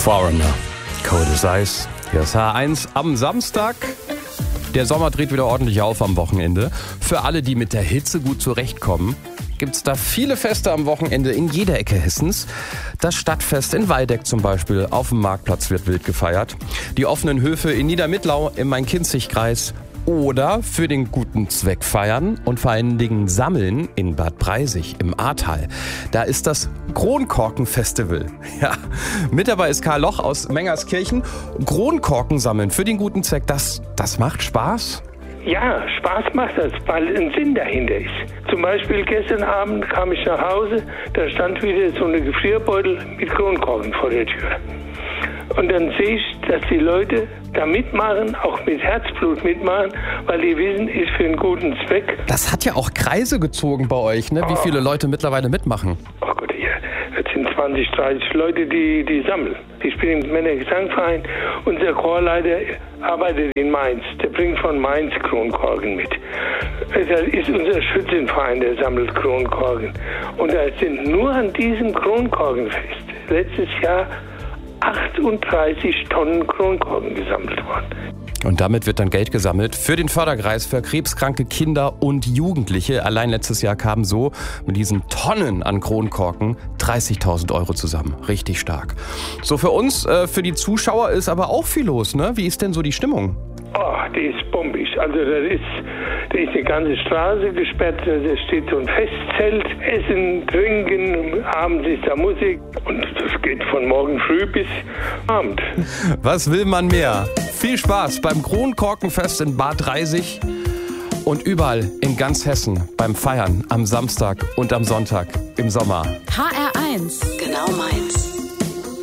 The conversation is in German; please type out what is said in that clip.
Foreigner, Cold as Ice. Hier ist H1 am Samstag. Der Sommer dreht wieder ordentlich auf am Wochenende. Für alle, die mit der Hitze gut zurechtkommen, gibt's da viele Feste am Wochenende in jeder Ecke Hessens. Das Stadtfest in Waldeck zum Beispiel, auf dem Marktplatz wird wild gefeiert. Die offenen Höfe in Niedermittlau im Main-Kinzig-Kreis. Oder für den guten Zweck feiern und vor allen Dingen sammeln in Bad Breisig im Ahrtal. Da ist das Kronkorken-Festival. Ja, mit dabei ist Karl Loch aus Mengerskirchen. Kronkorken sammeln für den guten Zweck, das macht Spaß? Ja, Spaß macht das, weil ein Sinn dahinter ist. Zum Beispiel gestern Abend kam ich nach Hause, da stand wieder so eine Gefrierbeutel mit Kronkorken vor der Tür. Und dann sehe ich, dass die Leute da mitmachen, auch mit Herzblut mitmachen, weil die wissen, ist für einen guten Zweck. Das hat ja auch Kreise gezogen bei euch, ne? Wie viele Leute mittlerweile mitmachen? Oh Gott, ja, das sind 20, 30 Leute, die sammeln. Ich bin im Männergesangverein. Unser Chorleiter arbeitet in Mainz. Der bringt von Mainz Kronkorken mit. Das ist unser Schützenverein, der sammelt Kronkorken. Und da sind nur an diesem Kronkorkenfest letztes Jahr 38 Tonnen Kronkorken gesammelt worden. Und damit wird dann Geld gesammelt für den Förderkreis für krebskranke Kinder und Jugendliche. Allein letztes Jahr kamen so mit diesen Tonnen an Kronkorken 30.000 Euro zusammen. Richtig stark. So für uns, für die Zuschauer ist aber auch viel los, ne? Wie ist denn so die Stimmung? Oh, die ist bombig. Also da ist die ganze Straße gesperrt, da steht so ein Festzelt, Essen, Trinken, abends ist da Musik und das geht von morgen früh bis Abend. Was will man mehr? Viel Spaß beim Kronkorkenfest in Bad Breisig und überall in ganz Hessen beim Feiern am Samstag und am Sonntag im Sommer. HR1, genau meins.